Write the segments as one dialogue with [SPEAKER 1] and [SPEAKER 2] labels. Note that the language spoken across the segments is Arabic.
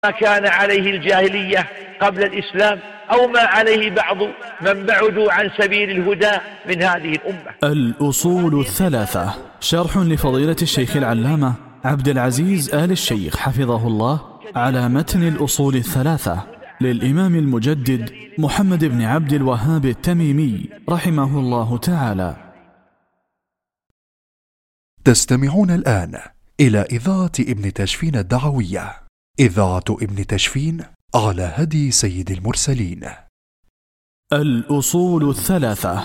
[SPEAKER 1] ما كان عليه الجاهلية قبل الإسلام أو ما عليه بعض من بعدوا عن سبيل الهدى من هذه الأمة.
[SPEAKER 2] الأصول الثلاثة، شرح لفضيلة الشيخ العلامة عبد العزيز آل الشيخ حفظه الله على متن الأصول الثلاثة للإمام المجدد محمد بن عبد الوهاب التميمي رحمه الله تعالى.
[SPEAKER 3] تستمعون الآن إلى إذاعة ابن تشفين الدعوية، إذاعة ابن تشفين على هدي سيد المرسلين.
[SPEAKER 2] الأصول الثلاثة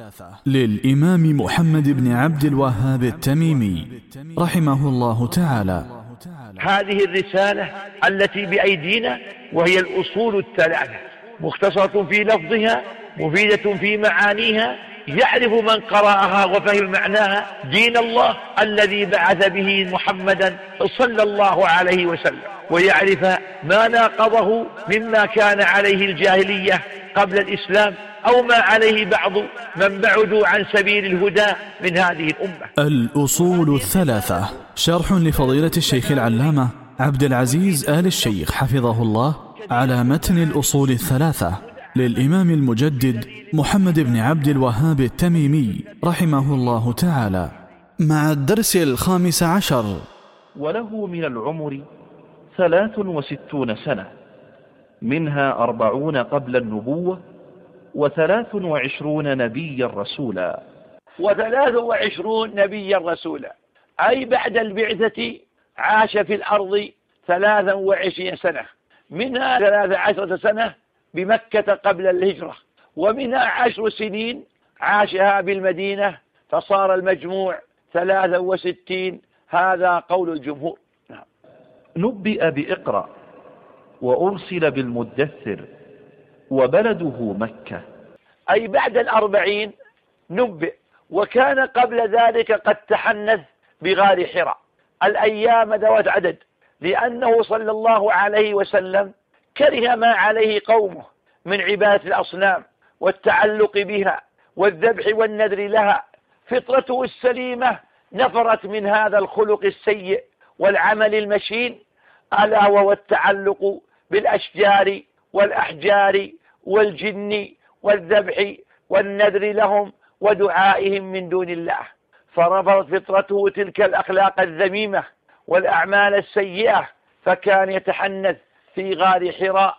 [SPEAKER 2] للإمام محمد بن عبد الوهاب التميمي رحمه الله تعالى.
[SPEAKER 1] هذه الرسالة التي بأيدينا وهي الأصول الثلاثة، مختصرة في لفظها، مفيدة في معانيها، يعرف من قرأها وفهم معناها دين الله الذي بعث به محمدا صلى الله عليه وسلم، ويعرف ما ناقضه مما كان عليه الجاهلية قبل الإسلام أو ما عليه بعض من بعدوا عن سبيل الهدى من هذه الأمة.
[SPEAKER 2] الأصول الثلاثة، شرح لفضيلة الشيخ العلامة عبد العزيز آل الشيخ حفظه الله على متن الأصول الثلاثة للإمام المجدد محمد بن عبد الوهاب التميمي رحمه الله تعالى، مع الدرس 15.
[SPEAKER 4] وله من العمر 63 سنة، منها 40 قبل النبوة، و23 نبيا رسولا.
[SPEAKER 1] و23 نبيا رسولا، أي بعد البعثة عاش في الأرض 23 سنة، منها 13 سنة بمكة قبل الهجرة، ومنها 10 سنين عاشها بالمدينة، فصار المجموع 63. هذا قول الجمهور.
[SPEAKER 4] نبئ بإقرأ، وأرسل بالمدثر، وبلده مكة،
[SPEAKER 1] أي بعد 40 نبئ، وكان قبل ذلك قد تحنث بغار حراء الأيام ذوات عدد، لأنه صلى الله عليه وسلم كره ما عليه قومه من عبادة الأصنام والتعلق بها والذبح والنذر لها. فطرته السليمة نفرت من هذا الخلق السيء والعمل المشين، ألا وهو التعلق بالأشجار والأحجار والجن والذبح والنذر لهم ودعائهم من دون الله. فرفضت فطرته تلك الأخلاق الذميمة والأعمال السيئة، فكان يتحنث في غار حراء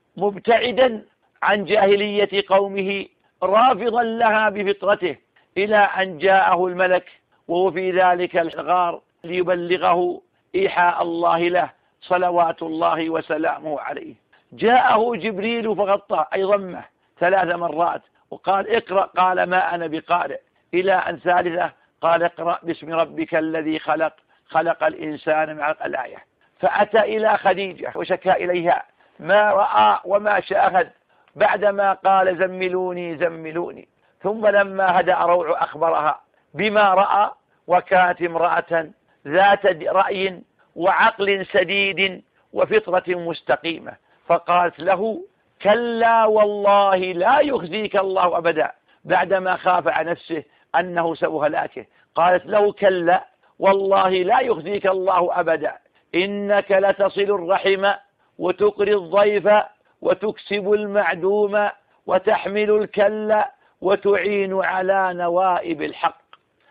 [SPEAKER 1] مبتعدا عن جاهلية قومه، رافضا لها بفطرته، إلى أن جاءه الملك وهو في ذلك الغار ليبلغه إيحاء الله له صلوات الله وسلامه عليه. جاءه جبريل فغطاه أي ضمه 3 مرات وقال اقرأ، قال ما أنا بقارئ، إلى أن ثالثة قال اقرأ باسم ربك الذي خلق، خلق الإنسان مع الآية. فأتى إلى خديجة وشكى إليها ما رأى وما شاهد، بعدما قال زملوني زملوني، ثم لما هدأ روع أخبرها بما رأى، وكانت امرأة ذات رأي وعقل سديد وفطرة مستقيمة، فقالت له كلا والله لا يخزيك الله أبدا، بعدما خاف على نفسه أنه سوف هلاكه، قالت له كلا والله لا يخزيك الله أبدا، إنك لتصل الرحم وتقري الضيف وتكسب المعدوم وتحمل الكل وتعين على نوائب الحق.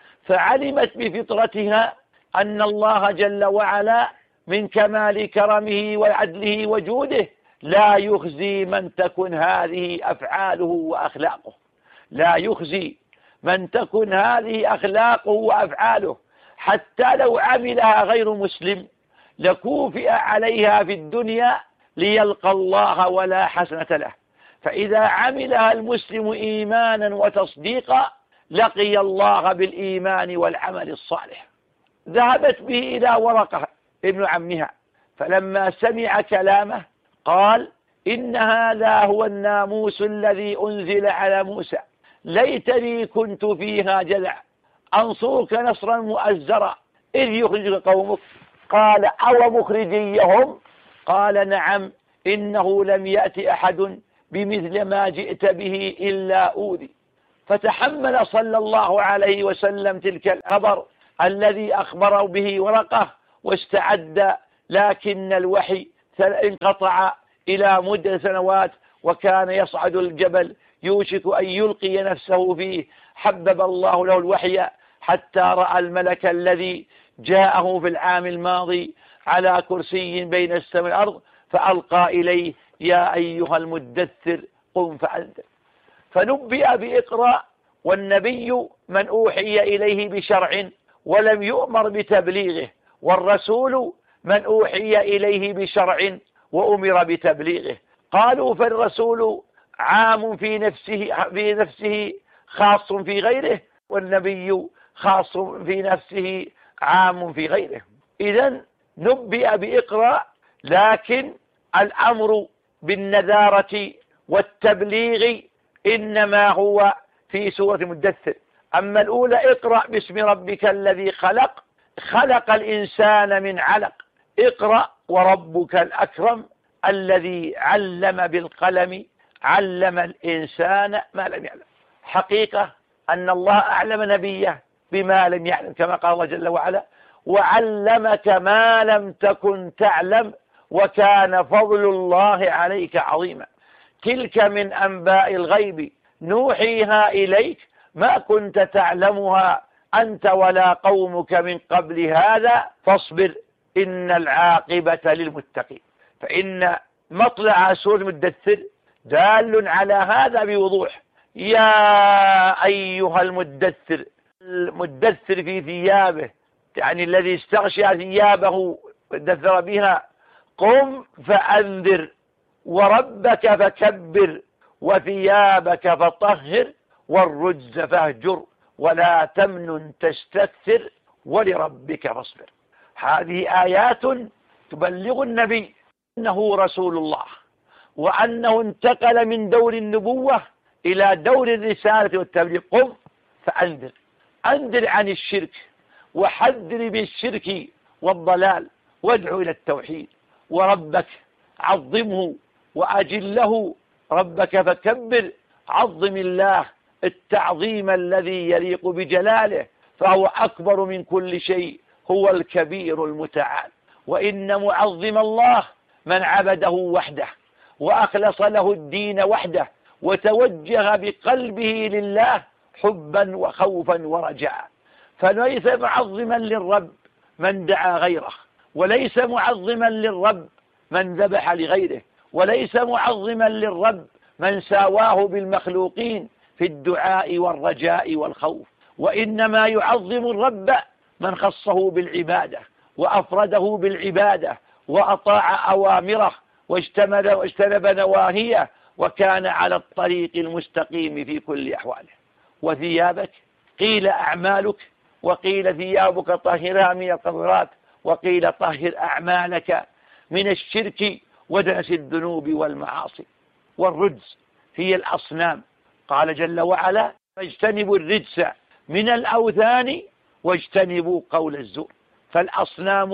[SPEAKER 1] فعلمت بفطرتها أن الله جل وعلا من كمال كرمه وعدله وجوده لا يخزي من تكن هذه أفعاله وأخلاقه، لا يخزي من تكن هذه أخلاقه وأفعاله، حتى لو عملها غير مسلم لكوفئ عليها في الدنيا ليلقى الله ولا حسنة له، فإذا عملها المسلم إيمانا وتصديقا لقي الله بالإيمان والعمل الصالح. ذهبت به إلى ورقة ابن عمها، فلما سمع كلامه قال إن هذا هو الناموس الذي أنزل على موسى، ليتني كنت فيها جذع أنصرك نصرا مؤزرا إذ يخرجك قومك، قال أو مخرجيهم، قال نعم إنه لم يأتي أحد بمثل ما جئت به إلا أوذي. فتحمل صلى الله عليه وسلم تلك الخبر الذي أخبره به ورقة واستعد، لكن الوحي انقطع إلى مدة سنوات، وكان يصعد الجبل يوشك أن يلقي نفسه فيه، حبب الله له الوحي حتى رأى الملك الذي جاءه في العام الماضي على كرسي بين السماء والأرض، فألقى إليه: يا أيها المدثر قم فأنذر. فنبئ بإقرأ، والنبي من أوحي إليه بشرع ولم يؤمر بتبليغه، والرسول من أوحي إليه بشرع وأمر بتبليغه. قالوا فالرسول عام في نفسه خاص في غيره، والنبي خاص في نفسه عام في غيره. إذن نبئ بإقرأ، لكن الأمر بالنذارة والتبليغ إنما هو في سورة المدثر. أما الأولى: اقرأ باسم ربك الذي خلق، خلق الإنسان من علق، اقرأ وربك الأكرم الذي علم بالقلم، علم الإنسان ما لم يعلم. حقيقة أن الله أعلم نبيه بما لم يعلم، كما قال الله جل وعلا: وعلمك ما لم تكن تعلم وكان فضل الله عليك عظيما. تلك من أنباء الغيب نوحيها إليك ما كنت تعلمها أنت ولا قومك من قبل هذا فاصبر إن العاقبة للمتقين. فإن مطلع سورة المدثر دال على هذا بوضوح. يا أيها المدثر، المدثر في ثيابه، يعني الذي استغشى ثيابه ودثر بها، قم فأنذر وربك فكبر وثيابك فطهر والرجز فاهجر ولا تمنن تستكثر ولربك فاصبر. هذه آيات تبلغ النبي أنه رسول الله، وأنه انتقل من دور النبوة إلى دور الرسالة والتبليغ. قم فأنذر، أنذر عن الشرك وحذر بالشرك والضلال، وادعو إلى التوحيد. وربك عظمه وأجله، ربك فكبر، عظم الله التعظيم الذي يليق بجلاله، فهو أكبر من كل شيء، هو الكبير المتعال. وإن معظم الله من عبده وحده وأخلص له الدين وحده وتوجه بقلبه لله حبا وخوفا ورجاء. فليس معظما للرب من دعا غيره، وليس معظما للرب من ذبح لغيره، وليس معظما للرب من ساواه بالمخلوقين في الدعاء والرجاء والخوف. وإنما يعظم الرب من خصه بالعبادة وأفرده بالعبادة وأطاع أوامره واجتنب نواهيه وكان على الطريق المستقيم في كل أحواله. وثيابك قيل أعمالك، وقيل ثيابك طهرها من القذرات، وقيل طهر أعمالك من الشرك ودنس الذنوب والمعاصي. والرجز هي الأصنام، قال جل وعلا: فاجتنبوا الرجس من الأوثان واجتنبوا قول الزور. فالأصنام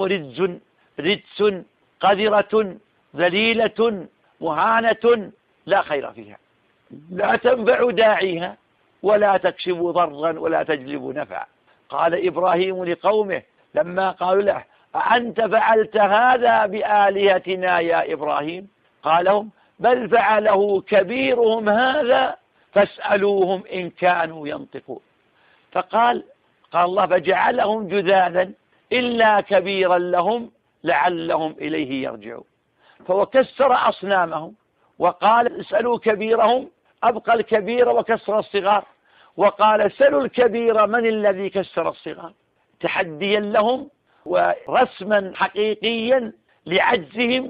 [SPEAKER 1] رجس قذرة ذليلة مهانة لا خير فيها، لا تنفع داعيها ولا تكشف ضرا ولا تجلب نفعا. قال إبراهيم لقومه لما قالوا له: أأنت فعلت هذا بآلهتنا يا إبراهيم؟ قال لهم: بل فعله كبيرهم هذا فاسألوهم إن كانوا ينطقون. فقال الله: فجعلهم جذاذا إلا كبيرا لهم لعلهم إليه يرجعون. فهو كسر أصنامهم وقال: اسألوا كبيرهم، أبقى الكبير وكسر الصغار، وقال: سلوا الكبير من الذي كسر الصغار، تحديا لهم ورسما حقيقيا لعجزهم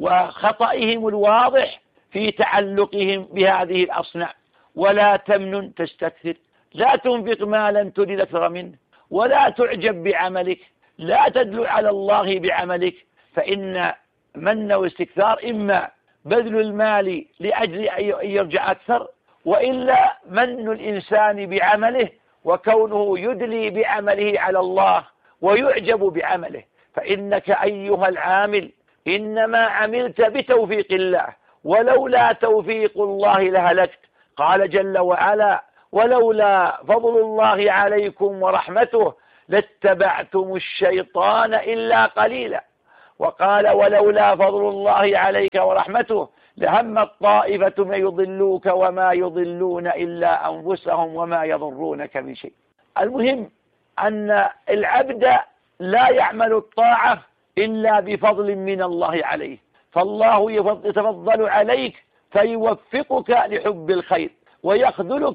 [SPEAKER 1] وخطئهم الواضح في تعلقهم بهذه الأصنام. ولا تمنن تستكثر، لا تنفق مالا تريد أكثر منه، ولا تعجب بعملك، لا تدل على الله بعملك، فإن من واستكثار إما بذل المال لأجل أن يرجع أكثر، وإلا من الإنسان بعمله وكونه يدلي بعمله على الله ويعجب بعمله. فإنك أيها العامل إنما عملت بتوفيق الله، ولولا توفيق الله لهلكت. قال جل وعلا: ولولا فضل الله عليكم ورحمته لاتبعتم الشيطان إلا قليلا. وقال ولولا فضل الله عليك ورحمته لهم طائفة من يضلوك وما يضلون إلا أنفسهم وما يضرونك من شيء. المهم أن العبد لا يعمل الطاعة إلا بفضل من الله عليه، فالله يتفضل عليك فيوفقك لحب الخير ويخذلك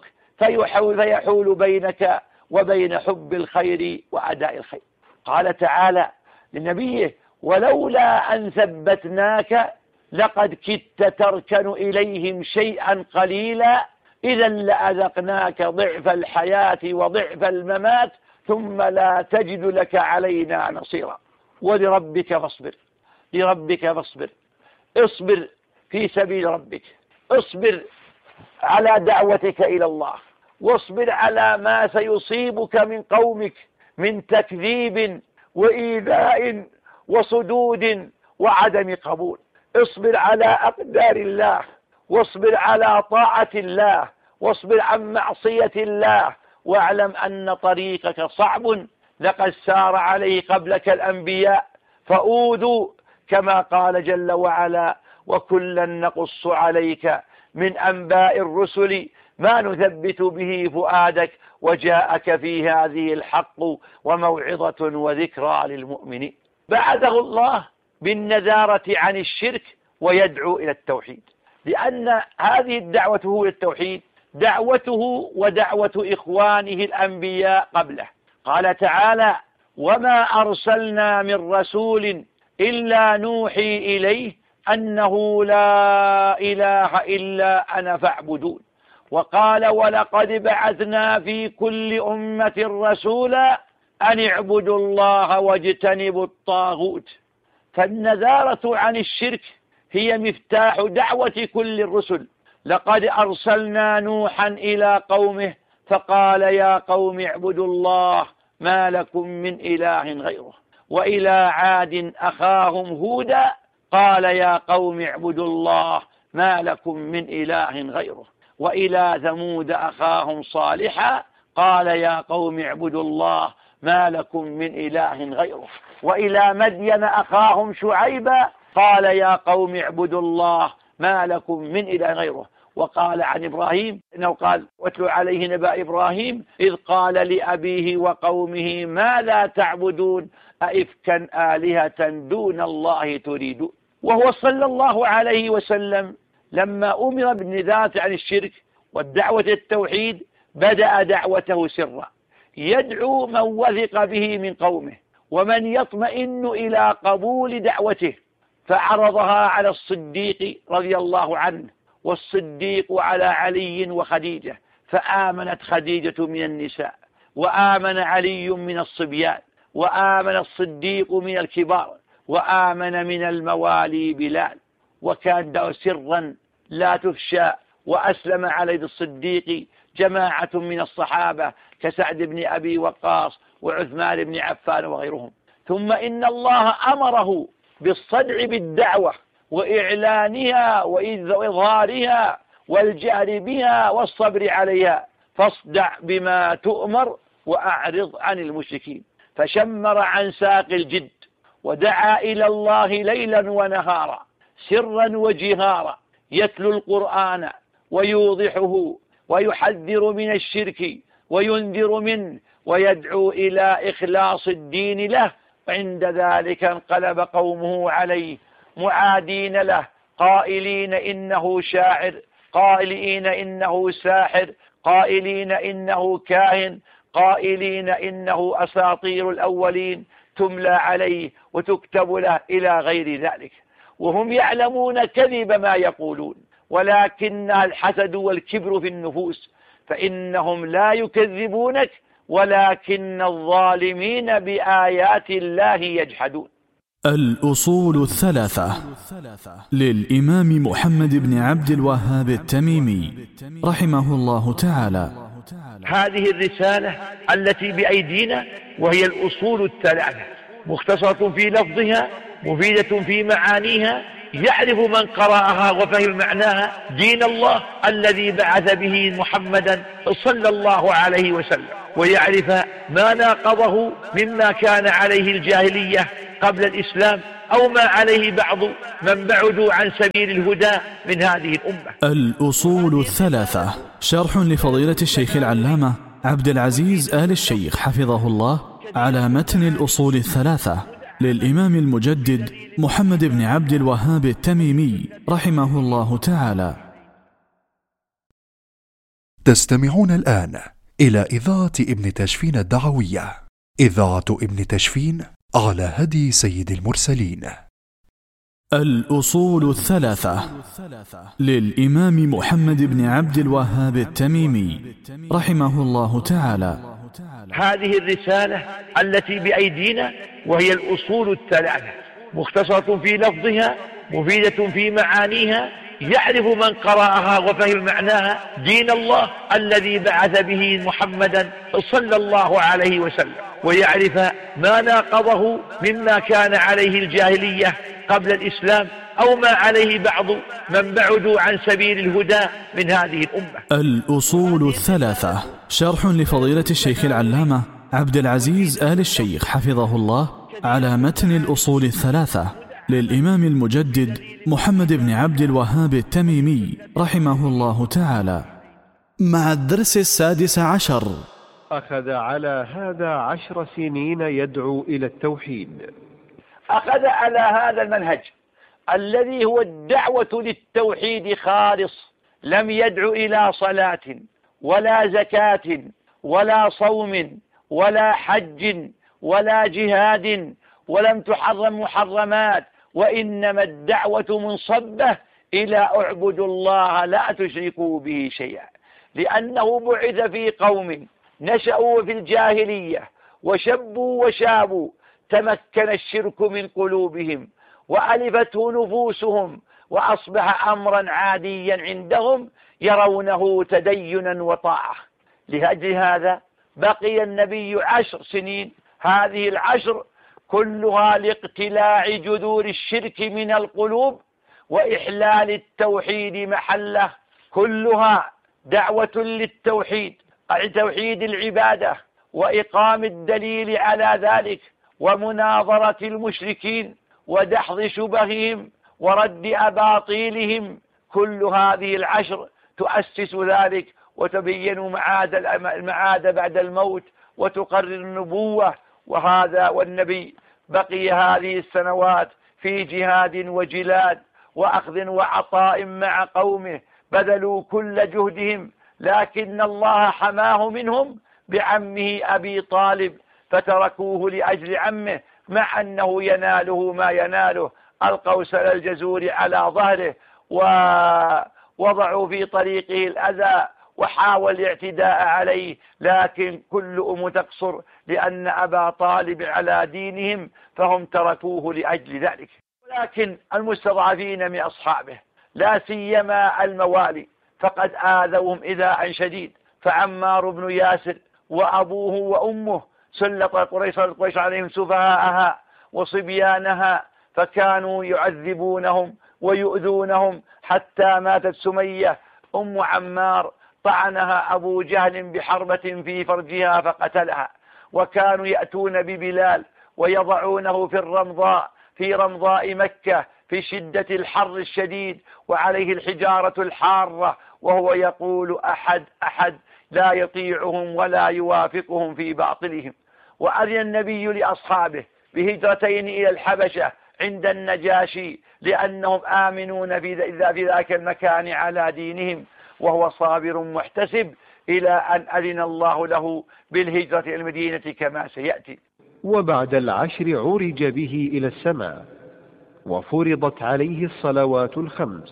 [SPEAKER 1] فيحول بينك وبين حب الخير وأداء الخير. قال تعالى لنبيه ولولا أن ثبتناك لقد كدت تركن إليهم شيئا قليلا إذا لأذقناك ضعف الحياة وضعف الممات ثم لا تجد لك علينا نصيرا. ولربك فاصبر، لربك فاصبر، اصبر في سبيل ربك، اصبر على دعوتك إلى الله، واصبر على ما سيصيبك من قومك من تكذيب وإيذاء وصدود وعدم قبول. اصبر على أقدار الله، واصبر على طاعة الله، واصبر عن معصية الله، واعلم أن طريقك صعب، لقد سار عليه قبلك الأنبياء فأوذوا كما قال جل وعلا وكلا نقص عليك من أنباء الرسل ما نثبت به فؤادك وجاءك في هذه الحق وموعظة وذكرى للمؤمنين. بعثه الله بالنذارة عن الشرك ويدعو إلى التوحيد، لأن هذه الدعوة هو التوحيد دعوته ودعوة إخوانه الأنبياء قبله. قال تعالى وما أرسلنا من رسول إلا نوحي إليه أنه لا إله إلا أنا فاعبدون. وقال ولقد بعثنا في كل أمة رسولا أن اعبدوا الله واجتنبوا الطاغوت. فالنذارة عن الشرك هي مفتاح دعوة كل الرسل. لقد أرسلنا نوحا إلى قومه فقال يا قوم اعبدوا الله ما لكم من إله غيره. وإلى عاد أخاهم هودا قال يا قوم اعبدوا الله ما لكم من إله غيره. وإلى ثمود أخاهم صالحا قال يا قوم اعبدوا الله ما لكم من إله غيره. وإلى مدين أخاهم شعيبا قال يا قوم اعبدوا الله ما لكم من إله غيره. وقال عن إبراهيم إنه قال واتل عليه نبأ إبراهيم إذ قال لأبيه وقومه ما لا تعبدون أئفكا آلهة دون الله تريدون. وهو صلى الله عليه وسلم لما أمر بالنذارة عن الشرك والدعوة التوحيد بدأ دعوته سرا يدعو من وثق به من قومه ومن يطمئن إلى قبول دعوته، فعرضها على الصديق رضي الله عنه والصديق على علي وخديجة، فآمنت خديجة من النساء وآمن علي من الصبيان وآمن الصديق من الكبار وآمن من الموالي بلال. وكان دعوة سرا لا تفشى. وأسلم على يد الصديق جماعة من الصحابة كسعد بن أبي وقاص وعثمان بن عفان وغيرهم. ثم إن الله أمره بالصدع بالدعوة وإعلانها وإظهارها والجهر بها والصبر عليها، فاصدع بما تؤمر وأعرض عن المشركين. فشمر عن ساق الجد ودعا إلى الله ليلا ونهارا سرا وجهارا يتلو القرآن ويوضحه ويحذر من الشرك وينذر منه ويدعو إلى إخلاص الدين له. وعند ذلك انقلب قومه عليه معادين له قائلين إنه شاعر، قائلين إنه ساحر، قائلين إنه كاهن، قائلين إنه أساطير الأولين تملى عليه وتكتب له إلى غير ذلك. وهم يعلمون كذب ما يقولون، ولكنها الحسد والكبر في النفوس، فإنهم لا يكذبونك ولكن الظالمين بآيات الله يجحدون.
[SPEAKER 2] الأصول الثلاثة للإمام محمد بن عبد الوهاب التميمي رحمه الله تعالى.
[SPEAKER 1] هذه الرسالة التي بأيدينا وهي الأصول الثلاثة، مختصرة في لفظها مفيدة في معانيها، يعرف من قرأها وفهم معناها دين الله الذي بعث به محمدا صلى الله عليه وسلم، ويعرف ما ناقضه مما كان عليه الجاهلية قبل الإسلام أو ما عليه بعض من بعدوا عن سبيل الهدى من هذه الأمة.
[SPEAKER 2] الأصول الثلاثة، شرح لفضيلة الشيخ العلامة عبد العزيز آل الشيخ حفظه الله على متن الأصول الثلاثة للإمام المجدد محمد بن عبد الوهاب التميمي رحمه الله تعالى.
[SPEAKER 3] تستمعون الآن إلى إذاعة ابن تشفين الدعوية، إذاعة ابن تشفين على هدي سيد المرسلين.
[SPEAKER 2] الأصول الثلاثة للإمام محمد بن عبد الوهاب التميمي رحمه الله تعالى.
[SPEAKER 1] هذه الرسالة التي بأيدينا وهي الأصول الثلاثة، مختصرة في لفظها، مفيدة في معانيها، يعرف من قرأها وفهم معناها دين الله الذي بعث به محمدا صلى الله عليه وسلم، ويعرف ما ناقضه مما كان عليه الجاهلية قبل الإسلام أو ما عليه بعض من بعدوا عن سبيل الهدى من هذه الأمة.
[SPEAKER 2] الأصول الثلاثة، شرح لفضيلة الشيخ العلامة عبد العزيز آل الشيخ حفظه الله على متن الأصول الثلاثة للإمام المجدد محمد بن عبد الوهاب التميمي رحمه الله تعالى. مع الدرس 16.
[SPEAKER 5] أخذ على هذا 10 سنين يدعو إلى التوحيد.
[SPEAKER 1] أخذ على هذا المنهج الذي هو الدعوة للتوحيد خالص، لم يدعو إلى صلاة ولا زكاة ولا صوم ولا حج ولا جهاد، ولم تحرم محرمات، وإنما الدعوة منصبة إلى اعبدوا الله لا تشركوا به شيئا، لأنه بعث في قوم نشأوا في الجاهلية وشبوا وشابوا، تمكن الشرك من قلوبهم وألفته نفوسهم، وأصبح أمرا عاديا عندهم يرونه تدينا وطاعة. لأجل هذا بقي النبي 10 سنين، هذه ال10 كلها لاقتلاع جذور الشرك من القلوب وإحلال التوحيد محله، كلها دعوة للتوحيد، توحيد العبادة، وإقام الدليل على ذلك، ومناظرة المشركين، ودحض شبههم، ورد أباطيلهم. كل هذه ال10 تؤسس ذلك وتبين المعاد بعد الموت وتقرر النبوة. وهذا والنبي بقي هذه السنوات في جهاد وجلاد وأخذ وعطاء مع قومه، بذلوا كل جهدهم، لكن الله حماه منهم بعمه أبي طالب، فتركوه لأجل عمه، مع أنه يناله ما يناله، ألقوا سل الجزور على ظهره ووضعوا في طريقه الأذى وحاول الاعتداء عليه، لكن كل تقصر، لأن أبا طالب على دينهم فهم تركوه لأجل ذلك. ولكن المستضعفين من أصحابه لا سيما الموالي فقد آذوهم إيذاء شديد، فعمار بن ياسر وأبوه وأمه سلط قريش عليهم سفهاءها وصبيانها، فكانوا يعذبونهم ويؤذونهم حتى ماتت سمية أم عمار، طعنها أبو جهل بحربة في فرجها فقتلها. وكانوا يأتون ببلال ويضعونه في رمضاء مكة في شدة الحر الشديد وعليه الحجارة الحارة، وهو يقول أحد أحد، لا يطيعهم ولا يوافقهم في باطلهم. وأذن النبي لأصحابه بهجرتين إلى الحبشة عند النجاشي، لأنهم آمنون في ذاك المكان على دينهم، وهو صابر محتسب إلى أن أذن الله له بالهجرة إلى المدينة كما سيأتي.
[SPEAKER 5] وبعد 10 عرج به إلى السماء وفرضت عليه الصلوات 5.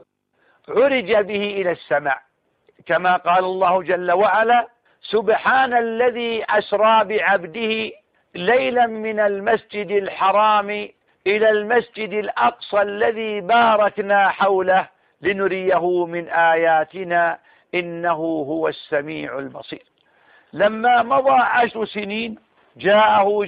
[SPEAKER 1] عرج به إلى السماء كما قال الله جل وعلا: سبحان الذي أسرى بعبده ليلا من المسجد الحرام إلى المسجد الأقصى الذي باركنا حوله لنريه من آياتنا إنه هو السميع البصير. لما مضى 10 سنين جاءه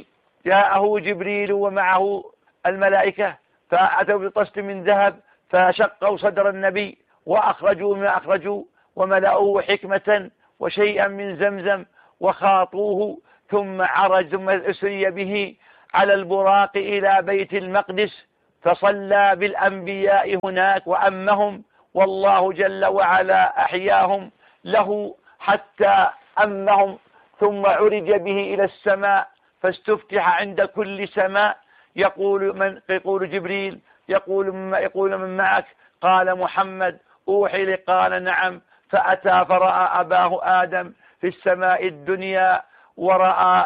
[SPEAKER 1] جبريل ومعه الملائكة، فأتوا بطست من ذهب فشقوا صدر النبي وأخرجوا ما أخرجوا وملأوه حكمة وشيئا من زمزم وخاطوه، ثم أسري به على البراق إلى بيت المقدس فصلى بالأنبياء هناك وأمهم، والله جل وعلا أحياهم له حتى أمهم، ثم عرج به إلى السماء فاستفتح عند كل سماء، يقول جبريل يقول من معك؟ قال محمد. أوحي لي؟ قال نعم. فأتى فرأى أباه آدم في السماء الدنيا، ورأى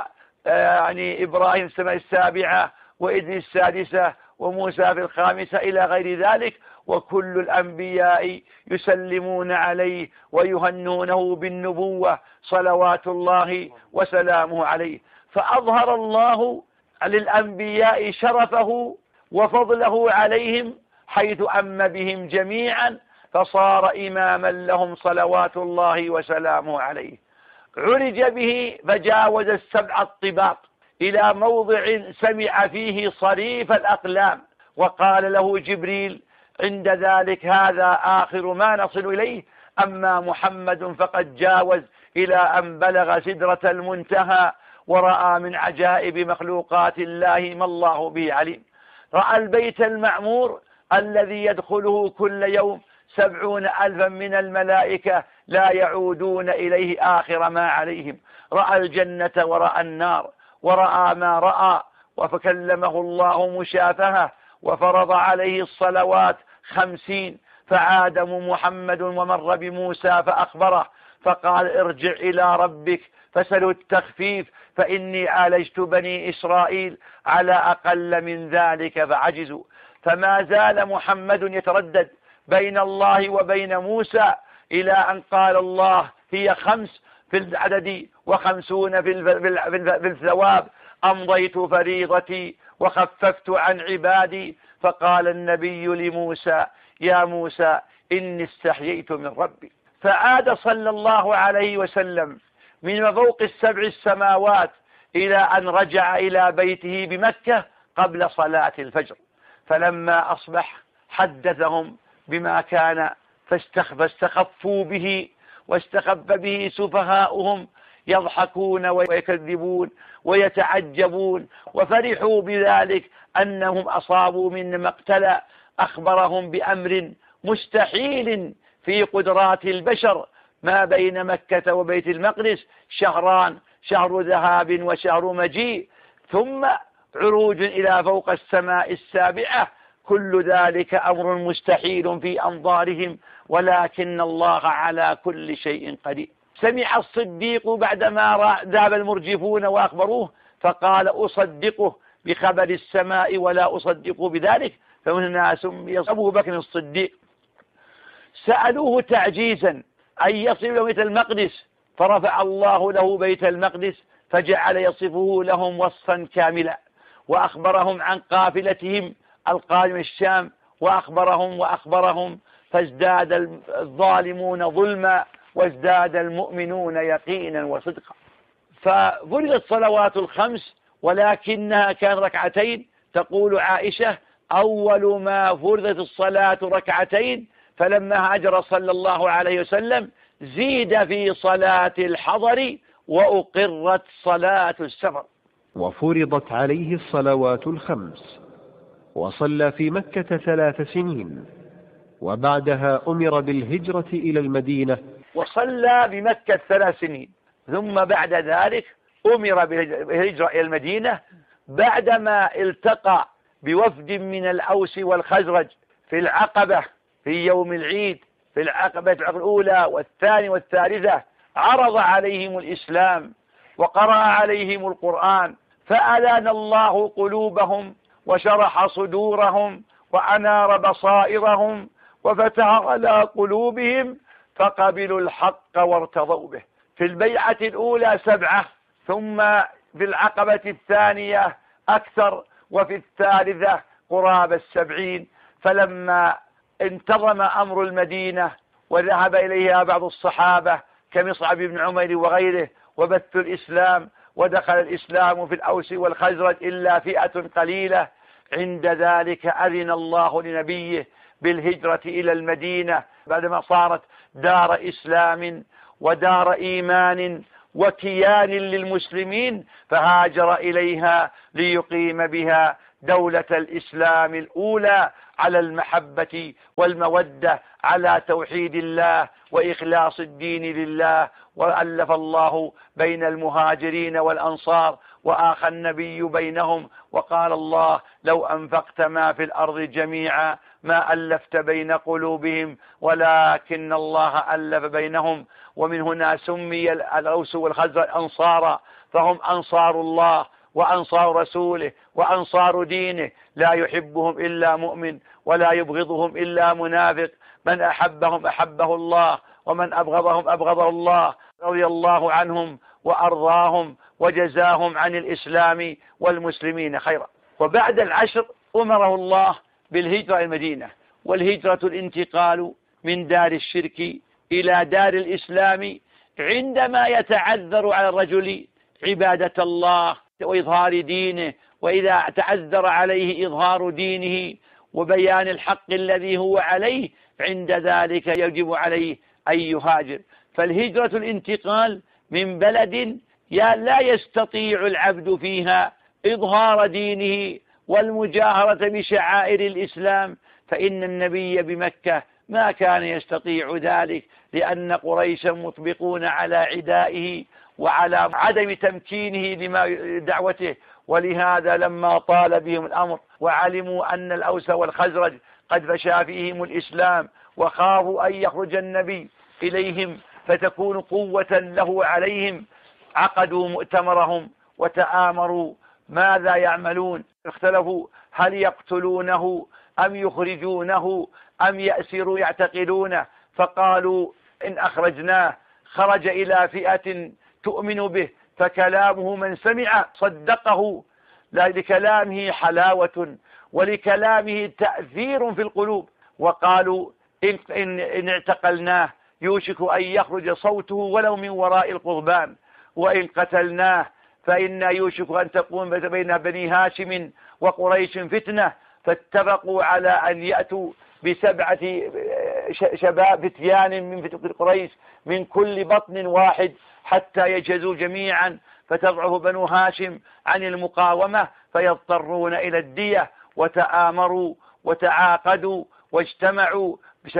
[SPEAKER 1] إبراهيم في السماء السابعة، وإدريس السادسة، وموسى في الخامسة إلى غير ذلك، وكل الأنبياء يسلمون عليه ويهنونه بالنبوة صلوات الله وسلامه عليه. فأظهر الله للأنبياء شرفه وفضله عليهم حيث أم بهم جميعا، فصار إماما لهم صلوات الله وسلامه عليه. عرج به فجاوز السبع الطباق إلى موضع سمع فيه صريف الأقلام، وقال له جبريل عند ذلك: هذا آخر ما نصل إليه، أما محمد فقد جاوز إلى أن بلغ سدرة المنتهى، ورأى من عجائب مخلوقات الله ما الله به عليم. رأى البيت المعمور الذي يدخله كل يوم 70,000 من الملائكة لا يعودون إليه آخر ما عليهم. رأى الجنة ورأى النار ورأى ما رأى، فكلمه الله مشافهة، وفرض عليه الصلوات 50. فعاد محمد ومر بموسى فأخبره، فقال: ارجع إلى ربك فسله التخفيف، فإني عالجت بني إسرائيل على أقل من ذلك فعجزوا. فما زال محمد يتردد بين الله وبين موسى، إلى أن قال الله: هي 5 في العدد و50 في الثواب، أمضيت فريضتي وخففت عن عبادي. فقال النبي لموسى: يا موسى إني استحييت من ربي. فعاد صلى الله عليه وسلم من فوق 7 السماوات إلى أن رجع إلى بيته بمكة قبل صلاة الفجر. فلما أصبح حدثهم بما كان، فاستخفوا به واستخف به سفهاؤهم، يضحكون ويكذبون ويتعجبون، وفرحوا بذلك أنهم أصابوا من مقتلى. أخبرهم بأمر مستحيل في قدرات البشر، ما بين مكة وبيت المقدس 2 شهران، شهر ذهاب وشهر مجيء، ثم عروج إلى فوق السماء السابعة. كل ذلك أمر مستحيل في أنظارهم، ولكن الله على كل شيء قدير. سمع الصديق بعدما ذهب المرجفون وأخبروه، فقال: أصدقه بخبر السماء ولا أصدقه بذلك؟ فهنا سمي أبو بكر الصديق. سألوه تعجيزا أن يصل بيت المقدس، فرفع الله له بيت المقدس فجعل يصفه لهم وصفا كاملا، وأخبرهم عن قافلتهم القادم الشام، وأخبرهم فازداد الظالمون ظلما وازداد المؤمنون يقينا وصدقا. ففرضت صلوات 5، ولكنها كان 2 ركعتين. تقول عائشة: أول ما فرضت الصلاة 2 ركعتين، فلما هاجر صلى الله عليه وسلم زيد في صلاة الحضر وأقرت صلاة السفر.
[SPEAKER 5] وفرضت عليه الصلوات 5، وصلى في مكة 3 سنين، وبعدها أمر بالهجرة إلى المدينة،
[SPEAKER 1] وصلى بمكة 3 سنين، ثم بعد ذلك أمر بالهجرة إلى المدينة بعدما التقى بوفد من الأوس والخزرج في العقبة في يوم العيد، في العقبة الأولى والثانية والثالثة. عرض عليهم الإسلام وقرأ عليهم القرآن، فألان الله قلوبهم وشرح صدورهم وأنار بصائرهم وفتح على قلوبهم، فقبلوا الحق وارتضوا به. في البيعة الأولى 7، ثم في العقبة الثانية أكثر، وفي الثالثة قرابة 70. فلما انتظم أمر المدينة وذهب إليها بعض الصحابة كمصعب بن عمير وغيره وبثوا الإسلام، ودخل الإسلام في الأوس والخزرج إلا فئة قليلة، عند ذلك أذن الله لنبيه بالهجرة إلى المدينة بعدما صارت دار إسلام ودار إيمان وكيان للمسلمين، فهاجر إليها ليقيم بها دولة الإسلام الأولى على المحبة والمودة، على توحيد الله وإخلاص الدين لله. وألف الله بين المهاجرين والأنصار وآخى النبي بينهم، وقال الله: لو أنفقت ما في الأرض جميعا ما ألفت بين قلوبهم ولكن الله ألف بينهم. ومن هنا سمي الأوس والخزرج أنصارا، فهم أنصار الله وأنصار رسوله وأنصار دينه، لا يحبهم إلا مؤمن ولا يبغضهم إلا منافق، من أحبهم أحبه الله ومن أبغضهم أبغضه الله، رضي الله عنهم وأرضاهم وجزاهم عن الإسلام والمسلمين خيرا. وبعد العشر أمره الله بالهجرة إلى المدينة، والهجرة الانتقال من دار الشرك إلى دار الإسلام عندما يتعذر على الرجل عبادة الله وإظهار دينه، وإذا تعذر عليه إظهار دينه وبيان الحق الذي هو عليه، عند ذلك يجب عليه أن يهاجر. فالهجرة الانتقال من بلد لا يستطيع العبد فيها إظهار دينه والمجاهرة بشعائر الإسلام، فإن النبي بمكة ما كان يستطيع ذلك، لأن قريشا مطبقون على عدائه وعلى عدم تمكينه لدعوته. ولهذا لما طال بهم الأمر وعلموا أن الأوس والخزرج قد فشى فيهم الإسلام وخافوا أن يخرج النبي إليهم فتكون قوة له عليهم، عقدوا مؤتمرهم وتآمروا ماذا يعملون. اختلفوا هل يقتلونه أم يخرجونه أم يأسروا يعتقلونه، فقالوا إن أخرجناه خرج إلى فئة تؤمن به، فكلامه من سمع صدقه، لكلامه حلاوة ولكلامه تأثير في القلوب. وقالوا إن اعتقلناه يوشك أن يخرج صوته ولو من وراء القضبان، وإن قتلناه فإن يوشك أن تقوم بين بني هاشم وقريش فتنة. فاتفقوا على أن يأتوا ب7 شباب فتيان من قريش من كل بطن واحد حتى يجهزوا جميعا، فتضعف بنو هاشم عن المقاومة فيضطرون إلى الدية. وتآمروا وتعاقدوا واجتمعوا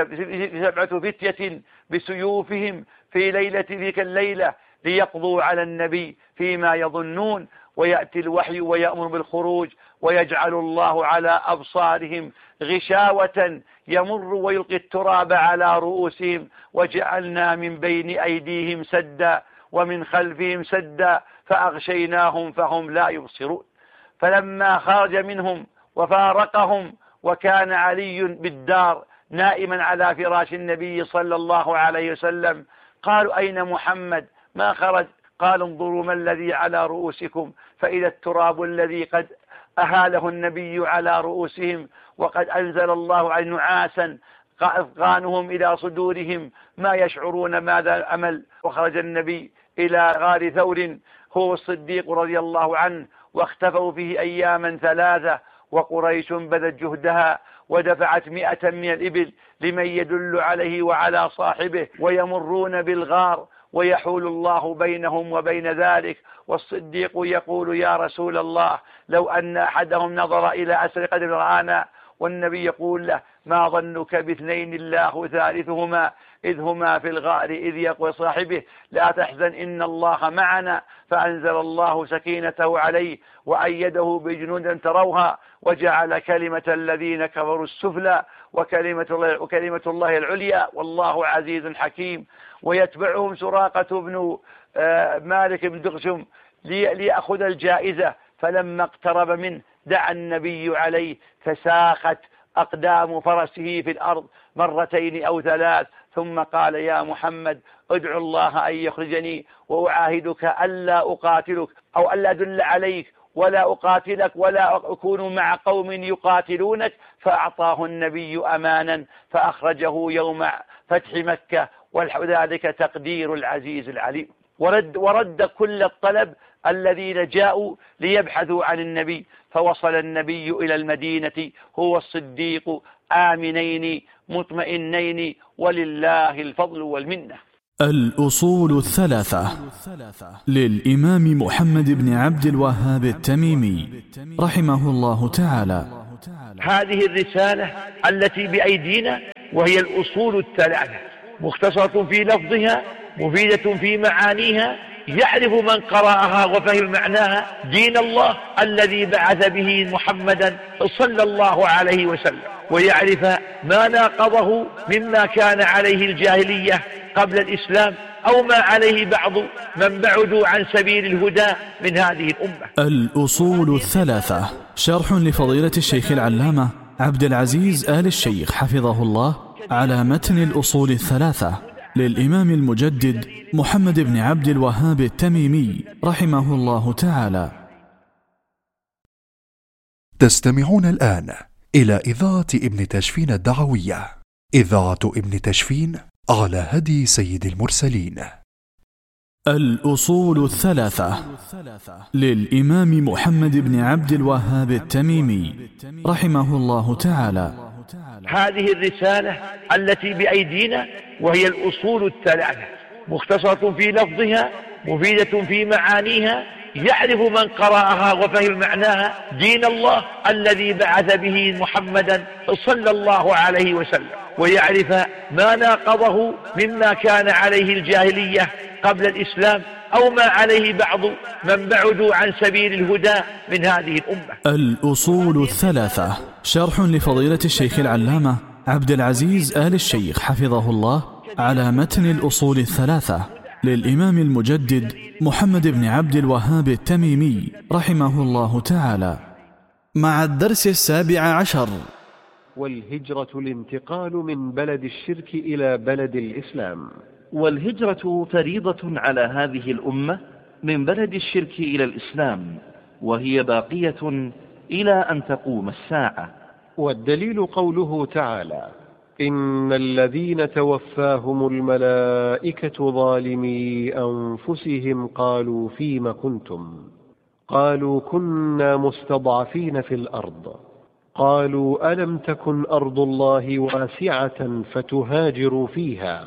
[SPEAKER 1] ب7 فتية بسيوفهم في ليلة تلك الليلة ليقضوا على النبي فيما يظنون، ويأتي الوحي ويأمر بالخروج، ويجعل الله على أبصارهم غشاوة يمر ويلقي التراب على رؤوسهم، وجعلنا من بين أيديهم سدا ومن خلفهم سدا فأغشيناهم فهم لا يبصرون. فلما خرج منهم وفارقهم وكان علي بالدار نائما على فراش النبي صلى الله عليه وسلم، قالوا أين محمد ما خرج؟ قال انظروا ما الذي على رؤوسكم، فإذا التراب الذي قد أهاله النبي على رؤوسهم، وقد أنزل الله عن نعاسا أفغانهم إلى صدورهم ما يشعرون ماذا أمل. وخرج النبي إلى غار ثور هو الصديق رضي الله عنه، واختفوا فيه أياما 3، وقريش بذت جهدها ودفعت 100 من الإبل لمن يدل عليه وعلى صاحبه، ويمرون بالغار ويحول الله بينهم وبين ذلك. والصديق يقول يا رسول الله لو أن أحدهم نظر إلى أسر قدر رآنا. والنبي يقول له ما ظنك ب2 الله ثالثهما إذ هما في الغار إذ يقول صاحبه لا تحزن إن الله معنا، فأنزل الله سكينته عليه وأيده بجنود تروها وجعل كلمة الذين كفروا السفلى وكلمة الله العليا والله عزيز حكيم. ويتبعهم سراقة بن مالك بن دغشم ليأخذ الجائزة، فلما اقترب منه دعا النبي عليه فساخت أقدام فرسه في الأرض 2 أو 3، ثم قال يا محمد ادعو الله أن يخرجني وأعاهدك ألا أقاتلك أو ألا أدل عليك ولا أقاتلك ولا أكون مع قوم يقاتلونك. فأعطاه النبي أمانا فأخرجه يوم فتح مكة، وذلك تقدير العزيز العليم. ورد كل الطلب الذين جاءوا ليبحثوا عن النبي، فوصل النبي إلى المدينة هو الصديق آمنين مطمئنين ولله الفضل والمنة.
[SPEAKER 2] الأصول الثلاثة للإمام محمد بن عبد الوهاب التميمي رحمه الله تعالى.
[SPEAKER 1] هذه الرسالة التي بأيدينا وهي الأصول الثلاثة، مختصرة في لفظها، مفيدة في معانيها، يعرف من قرأها وفهم معناها دين الله الذي بعث به محمدا صلى الله عليه وسلم، ويعرف ما ناقضه مما كان عليه الجاهلية قبل الإسلام أو ما عليه بعض من بعدوا عن سبيل الهدى من هذه الأمة.
[SPEAKER 2] الأصول الثلاثة شرح لفضيلة الشيخ العلامة عبد العزيز آل الشيخ حفظه الله على متن الأصول الثلاثة للإمام المجدد محمد بن عبد الوهاب التميمي رحمه الله تعالى.
[SPEAKER 3] تستمعون الآن إلى إذاعة ابن تشفين الدعوية، إذاعة ابن تشفين على هدي سيد المرسلين.
[SPEAKER 2] الأصول الثلاثة للإمام محمد بن عبد الوهاب التميمي رحمه الله تعالى.
[SPEAKER 1] هذه الرسالة التي بأيدينا وهي الأصول الثلاثة، مختصرة في لفظها، مفيدة في معانيها، يعرف من قرأها وفهم معناها دين الله الذي بعث به محمدا صلى الله عليه وسلم، ويعرف ما ناقضه مما كان عليه الجاهلية قبل الإسلام أو ما عليه بعض من بعدوا عن سبيل الهدى من هذه الأمة.
[SPEAKER 2] الأصول الثلاثة شرح لفضيلة الشيخ العلامة عبد العزيز آل الشيخ حفظه الله على متن الأصول الثلاثة للإمام المجدد محمد بن عبد الوهاب التميمي رحمه الله تعالى. مع الدرس 17.
[SPEAKER 5] والهجرة الانتقال من بلد الشرك إلى بلد الإسلام.
[SPEAKER 4] والهجرة فريضة على هذه الأمة من بلد الشرك إلى الإسلام، وهي باقية إلى أن تقوم الساعة.
[SPEAKER 5] والدليل قوله تعالى: إن الذين توفاهم الملائكة ظالمي أنفسهم قالوا فيم كنتم؟ قالوا كنا مستضعفين في الأرض. قالوا ألم تكن أرض الله واسعة فتهاجروا فيها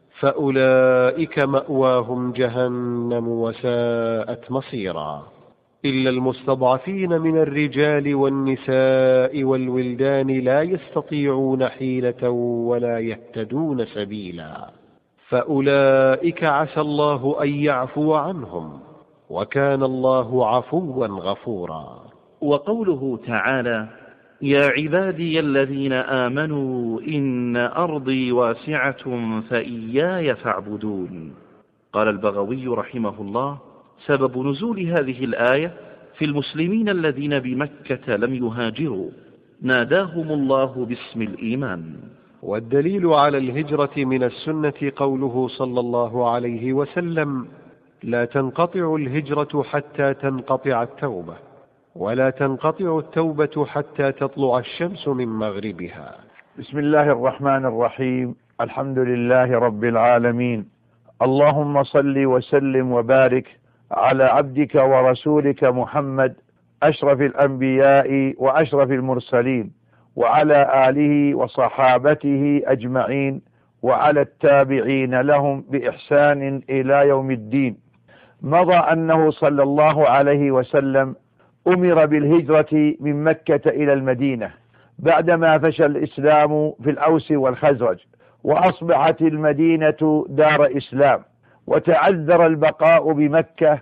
[SPEAKER 5] فأولئك مأواهم جهنم وساءت مصيرا. إلا المستضعفين من الرجال والنساء والولدان لا يستطيعون حيلة ولا يهتدون سبيلا، فأولئك عسى الله أن يعفو عنهم، وكان الله عفوا غفورا.
[SPEAKER 4] وقوله تعالى: يا عبادي الذين آمنوا إن أرضي واسعة فإياي فاعبدون. قال البغوي رحمه الله: سبب نزول هذه الآية في المسلمين الذين بمكة لم يهاجروا، ناداهم الله باسم الإيمان.
[SPEAKER 5] والدليل على الهجرة من السنة قوله صلى الله عليه وسلم: لا تنقطع الهجرة حتى تنقطع التوبة، ولا تنقطع التوبة حتى تطلع الشمس من مغربها.
[SPEAKER 1] بسم الله الرحمن الرحيم. الحمد لله رب العالمين، اللهم صل وسلم وبارك على عبدك ورسولك محمد أشرف الأنبياء وأشرف المرسلين، وعلى آله وصحابته أجمعين، وعلى التابعين لهم بإحسان إلى يوم الدين. مضى أنه صلى الله عليه وسلم أمر بالهجرة من مكة إلى المدينة بعدما فشى الإسلام في الأوس والخزرج، وأصبحت المدينة دار إسلام، وتعذر البقاء بمكة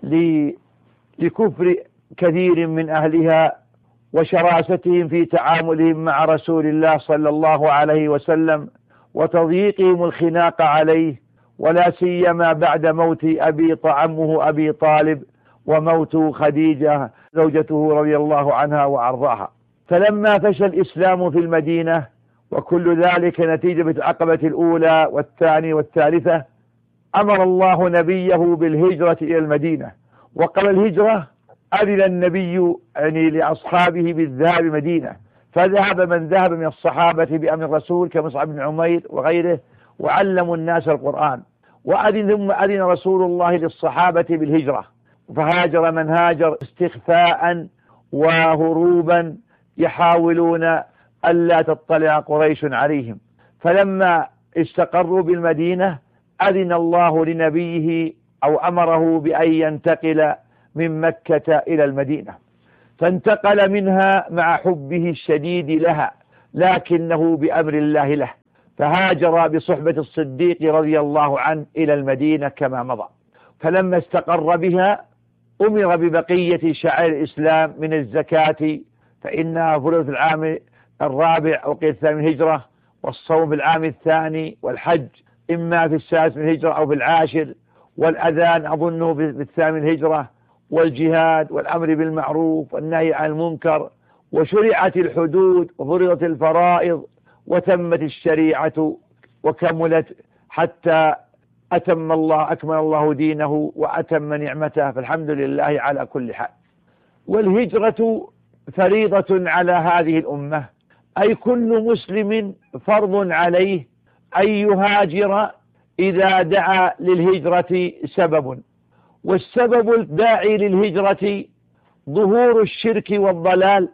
[SPEAKER 1] لكفر كثير من أهلها وشراستهم في تعاملهم مع رسول الله صلى الله عليه وسلم، وتضييقهم الخناق عليه، ولا سيما بعد موت عمه أبي طالب وموت خديجة زوجته رضي الله عنها وأرضاها. فلما فشى الإسلام في المدينة، وكل ذلك نتيجة العقبة الأولى والثانية والثالثة، أمر الله نبيه بالهجرة إلى المدينة. وقبل الهجرة أذن النبي لأصحابه بالذهاب مدينة، فذهب من ذهب من الصحابة بأمر الرسول كمصعب بن عمير وغيره، وعلموا الناس القرآن. ثم أذن رسول الله للصحابة بالهجرة، فهاجر من هاجر استخفاء وهروبا، يحاولون ألا تطلع قريش عليهم. فلما استقروا بالمدينة أذن الله لنبيه أو أمره بأن ينتقل من مكة إلى المدينة، فانتقل منها مع حبه الشديد لها، لكنه بأمر الله له، فهاجر بصحبة الصديق رضي الله عنه إلى المدينة كما مضى. فلما استقر بها أمر ببقية شعائر الإسلام من الزكاة فإنها فرضت في العام الرابع أو قيل الثاني من الهجرة، والصوم في العام الثاني، والحج إما في السادس من الهجرة أو في العاشر، والأذان أظنه في الثامن من الهجرة، والجهاد والأمر بالمعروف والنهي عن المنكر، وشرعت الحدود وفرضت الفرائض وتمت الشريعة وكملت حتى أكمل الله دينه وأتم نعمته، فالحمد لله على كل حال. والهجرة فريضة على هذه الأمة، أي كل مسلم فرض عليه أن يهاجر إذا دعا للهجرة سبب، والسبب الداعي للهجرة ظهور الشرك والضلال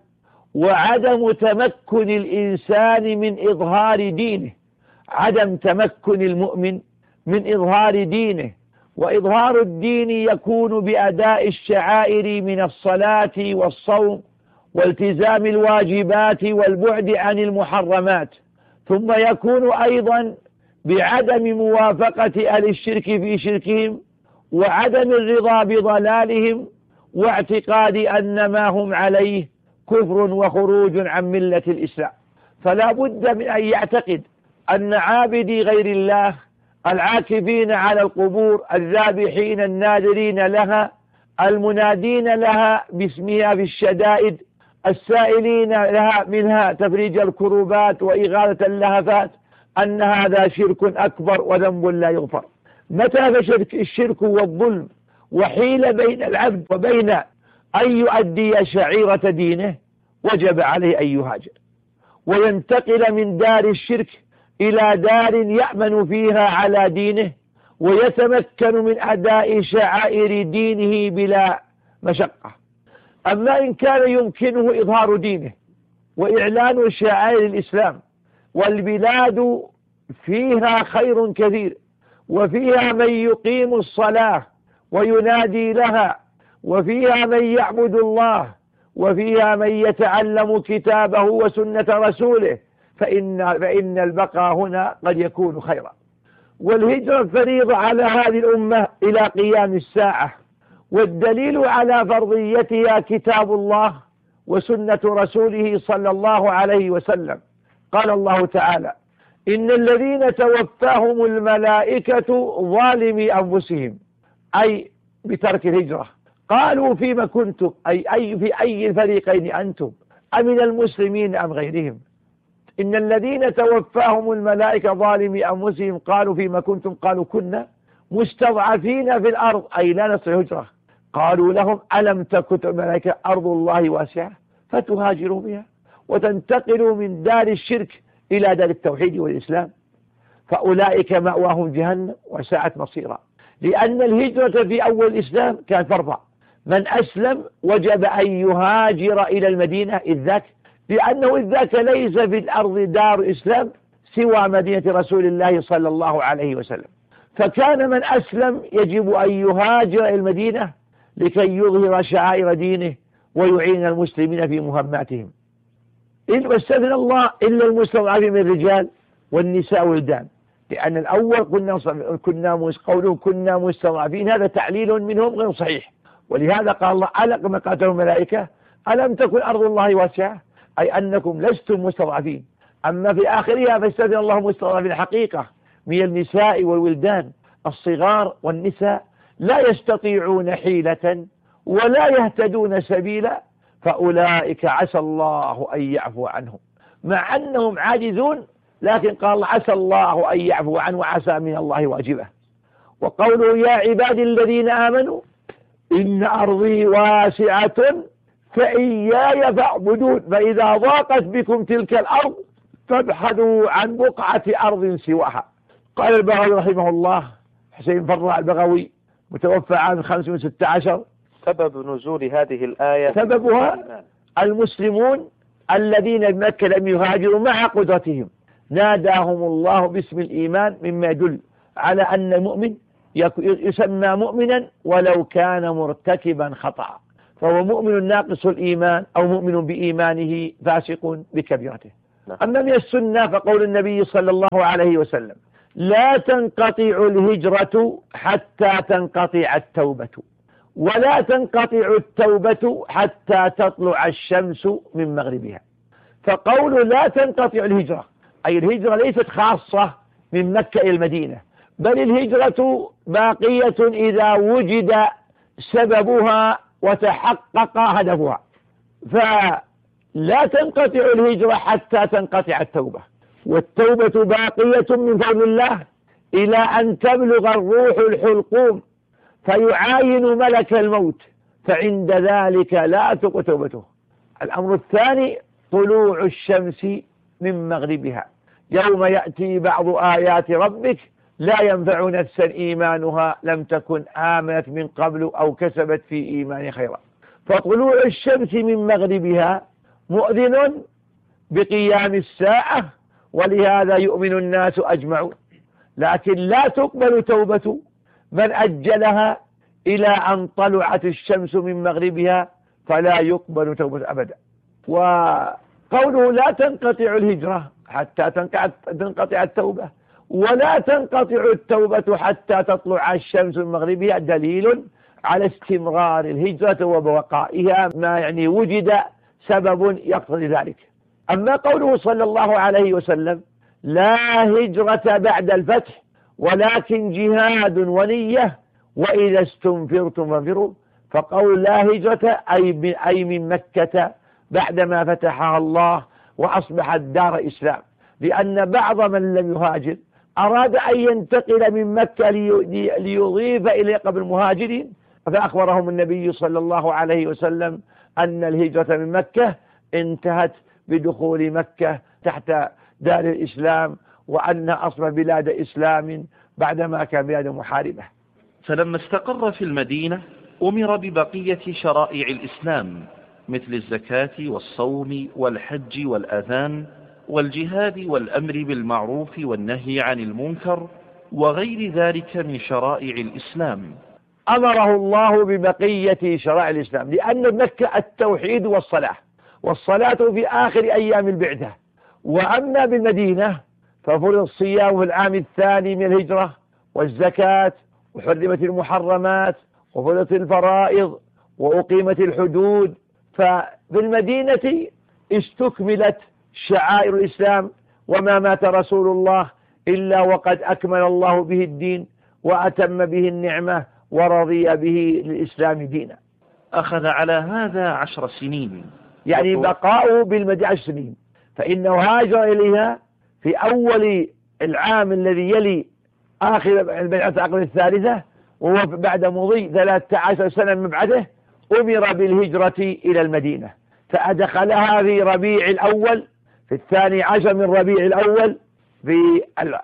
[SPEAKER 1] وعدم تمكن الإنسان من إظهار دينه، عدم تمكن المؤمن من إظهار دينه، وإظهار الدين يكون بأداء الشعائر من الصلاة والصوم والتزام الواجبات والبعد عن المحرمات، ثم يكون أيضا بعدم موافقة أهل الشرك في شركهم وعدم الرضا بضلالهم واعتقاد أن ما هم عليه كفر وخروج عن ملة الإسلام. فلا بد من أن يعتقد أن عابدي غير الله العاكفين على القبور الذابحين الناذرين لها المنادين لها باسمها في الشدائد السائلين لها منها تفريج الكروبات وإغاثة اللهفات أن هذا شرك أكبر وذنب لا يغفر. متى فشرك الشرك والظلم وحيل بين العبد وبين أن يؤدي شعيرة دينه وجب عليه أن يهاجر وينتقل من دار الشرك إلى دار يأمن فيها على دينه ويتمكن من أداء شعائر دينه بلا مشقة. أما إن كان يمكنه إظهار دينه وإعلان شعائر الإسلام والبلاد فيها خير كثير وفيها من يقيم الصلاة وينادي لها وفيها من يعبد الله وفيها من يتعلم كتابه وسنة رسوله فإن البقاء هنا قد يكون خيرا. والهجرة فريضة على هذه الأمة إلى قيام الساعة، والدليل على فرضيتها كتاب الله وسنة رسوله صلى الله عليه وسلم. قال الله تعالى: إن الذين توفاهم الملائكة ظالمي أنفسهم، أي بترك الهجرة، قالوا فيما كنتم، أي في أي الفريقين أنتم، أمن المسلمين أم غيرهم؟ إن الذين توفاهم الملائكة ظالمي أنفسهم قالوا فيما كنتم، قالوا كنا مستضعفين في الأرض أي لا نستطيع هجرة. قالوا لهم: ألم تكن الملائكة أرض الله واسعة فتهاجروا بها وتنتقلوا من دار الشرك إلى دار التوحيد والإسلام، فأولئك مأواهم جهنم وساءت مصيرا. لأن الهجرة في أول الإسلام كان فرضا، من أسلم وجب أن يهاجر إلى المدينة إذ ذاك، لأنه إذ ذاك ليس في الأرض دار إسلام سوى مدينة رسول الله صلى الله عليه وسلم، فكان من أسلم يجب أن يهاجر إلى المدينة لكي يظهر شعائر دينه ويعين المسلمين في مهماتهم. واستثنى الله إلا المستضعفين من الرجال والنساء والولدان، لأن الأول كنا مستضعفين، هذا تعليل منهم غير صحيح. ولهذا قال الله: ألم قاتلوا الملائكة ألم تكن أرض الله واسعة، أي أنكم لستم مستضعفين. أما في آخرها فاستثنى الله مستضعفين حقيقة من النساء والولدان الصغار والنساء لا يستطيعون حيلة ولا يهتدون سبيلا، فأولئك عسى الله أن يعفو عنهم، مع أنهم عاجزون، لكن قال الله: عسى الله أن يعفو عنه وعسى من الله واجبه. وقوله: يا عبادي الذين آمنوا إن أرضي واسعة فإياي فاعبدون، فإذا ضاقت بكم تلك الأرض فابحثوا عن بقعة أرض سواها. قال البغوي رحمه الله، حسين فرع البغوي متوفى عام 516:
[SPEAKER 6] سبب نزول هذه الآية
[SPEAKER 1] سببها المسلمون الذين بمكة لم يهاجروا مع قدرتهم، ناداهم الله باسم الإيمان، مما يدل على أن المؤمن يسمى مؤمنا ولو كان مرتكبا خطأ، فهو مؤمن ناقص الإيمان أو مؤمن بإيمانه فاسق بكبيرته. أما من السنة فقول النبي صلى الله عليه وسلم: لا تنقطع الهجرة حتى تنقطع التوبة، ولا تنقطع التوبة حتى تطلع الشمس من مغربها. فقول لا تنقطع الهجرة أي الهجرة ليست خاصة من مكة إلى المدينة، بل الهجرة باقية إذا وجد سببها وتحقق هدفها. فلا تنقطع الهجرة حتى تنقطع التوبة، والتوبة باقية من فضل الله إلى أن تبلغ الروح الحلقوم فيعاين ملك الموت، فعند ذلك لا تقبل توبته. الأمر الثاني طلوع الشمس من مغربها، يوم يأتي بعض آيات ربك لا ينفع نفسا إيمانها لم تكن آمنت من قبل أو كسبت في إيمان خيرا. فطلوع الشمس من مغربها مؤذن بقيام الساعة، ولهذا يؤمن الناس أجمعون، لكن لا تقبل توبة من أجلها إلى أن طلعت الشمس من مغربها، فلا يقبل توبة أبدا. وقوله لا تنقطع الهجرة حتى تنقطع التوبة، ولا تنقطع التوبة حتى تطلع الشمس من مغربها، دليل على استمرار الهجرة وبقائها، ما يعني وجد سبب يقتضي ذلك. أما قوله صلى الله عليه وسلم: لا هجرة بعد الفتح ولكن جهاد ونية وإذا استنفرتم فانفروا، فقول لا هجرة أي من مكة بعدما فتحها الله وأصبحت دار إسلام، لأن بعض من لم يهاجر أراد أن ينتقل من مكة ليضيف إلى قبل المهاجرين، فأخبرهم النبي صلى الله عليه وسلم أن الهجرة من مكة انتهت بدخول مكة تحت دار الإسلام، وأنها أصبح بلاد إسلام بعدما كان بلاد محاربة.
[SPEAKER 4] فلما استقر في المدينة أمر ببقية شرائع الإسلام مثل الزكاة والصوم والحج والأذان والجهاد والأمر بالمعروف والنهي عن المنكر وغير ذلك من شرائع الإسلام.
[SPEAKER 1] أمره الله ببقية شرائع الإسلام، لأن مكة التوحيد والصلاة في آخر أيام البعثة. وأما بالمدينة ففرض الصيام في العام الثاني من الهجرة، والزكاة، وحرمت المحرمات، وفرضت الفرائض، وأقيمت الحدود. ففي المدينة استكملت شعائر الإسلام، وما مات رسول الله إلا وقد أكمل الله به الدين وأتم به النعمة ورضي به للإسلام دينا.
[SPEAKER 4] أخذ على هذا 10 سنين،
[SPEAKER 1] يعني بقاؤه بالمدينة 10 سنين، فإنه هاجر إليها في أول العام الذي يلي آخر البيعة العقد الثالثة، وهو بعد مضي 13 سنة من بعده أمر بالهجرة إلى المدينة، فأدخلها في ربيع الأول في 12 من ربيع الأول في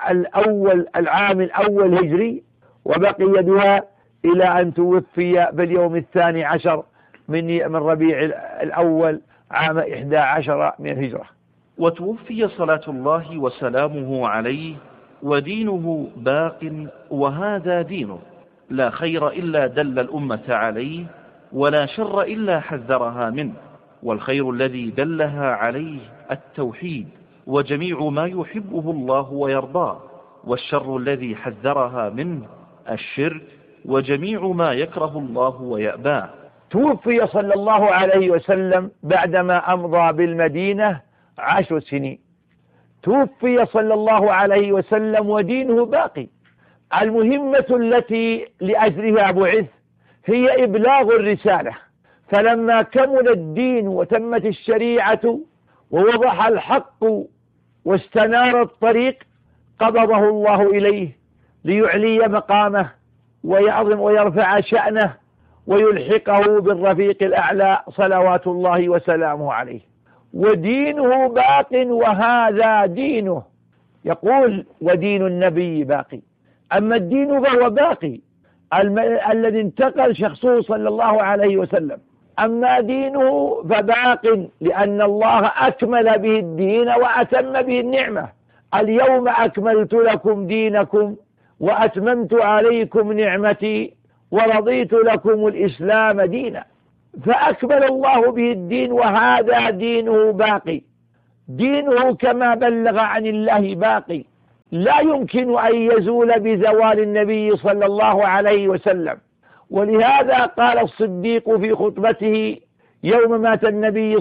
[SPEAKER 1] العام الأول هجري، وبقي بها إلى أن توفي باليوم 12 من ربيع الأول عام 11 من الهجرة.
[SPEAKER 4] وتوفي صلاة الله وسلامه عليه ودينه باق، وهذا دينه لا خير إلا دل الأمة عليه، ولا شر إلا حذرها منه، والخير الذي دلها عليه التوحيد وجميع ما يحبه الله ويرضاه، والشر الذي حذرها منه الشرك وجميع ما يكره الله ويأباه.
[SPEAKER 1] توفي صلى الله عليه وسلم بعدما أمضى بالمدينة 10 سنين. توفي صلى الله عليه وسلم ودينه باقي. المهمة التي لأجلها بعث هي إبلاغ الرسالة، فلما كمل الدين وتمت الشريعة ووضح الحق واستنار الطريق قبضه الله إليه ليعلي مقامه ويعظم ويرفع شأنه ويلحقه بالرفيق الأعلى صلوات الله وسلامه عليه. ودينه باق، وهذا دينه. يقول ودين النبي باقي. أما الدين فهو باقي الذي انتقل شخصه صلى الله عليه وسلم. أما دينه فباق لأن الله أكمل به الدين وأتم به النعمة. اليوم أكملت لكم دينكم وأتممت عليكم نعمتي ورضيت لكم الإسلام دينا. فأكمل الله به الدين، وهذا دينه باقي، دينه كما بلغ عن الله باقي، لا يمكن أن يزول بزوال النبي صلى الله عليه وسلم. ولهذا قال الصديق في خطبته يوم مات النبي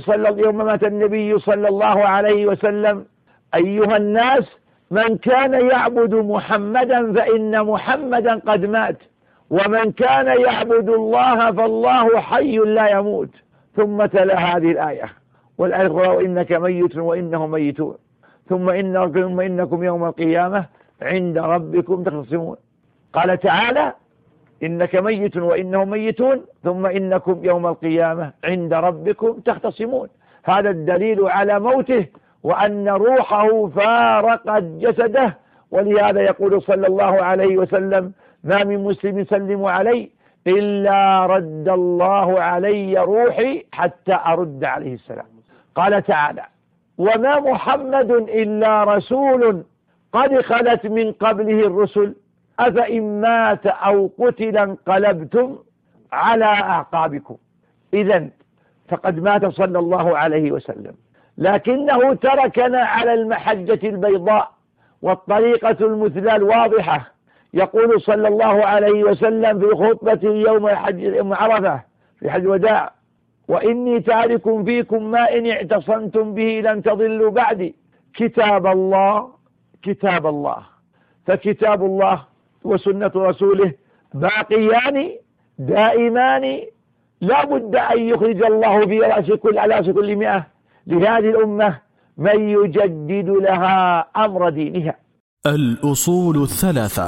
[SPEAKER 1] صلى الله عليه وسلم: أيها الناس، من كان يعبد محمدا فإن محمدا قد مات، ومن كان يعبد الله فالله حي لا يموت. ثم تلا هذه الآية، والآية وإنك ميت وإنهم ميتون، ثم إنكم يوم القيامة عند ربكم تختصمون. قال تعالى: إنك ميت وإنهم ميتون، ثم إنكم يوم القيامة عند ربكم تختصمون. هذا الدليل على موته، وأن روحه فارقت جسده. ولهذا يقول صلى الله عليه وسلم: ما من مسلم يسلم علي إلا رد الله علي روحي حتى أرد عليه السلام. قال تعالى: وما محمد إلا رسول قد خلت من قبله الرسل أفإن مات أو قتل انقلبتم على أعقابكم. إذن فقد مات صلى الله عليه وسلم، لكنه تركنا على المحجة البيضاء والطريقة المثلى الواضحة. يقول صلى الله عليه وسلم في خطبته يوم عرفة في حج الوداع: وإني تارك فيكم ما إن اعتصمتم به لن تضلوا بعدي، كتاب الله كتاب الله. فكتاب الله وسنة رسوله باقيان دائمان، لا بد أن يخرج الله في على رأس كل 100 لهذه الأمة من يجدد لها أمر دينها.
[SPEAKER 2] الأصول الثلاثة